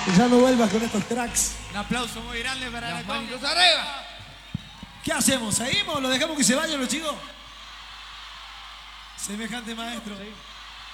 Ya no vuelvas con estos tracks. Un aplauso muy grande para Las la manitos arriba. ¿Qué hacemos? ¿Seguimos? ¿Lo dejamos que se vayan los chicos? Semejante maestro.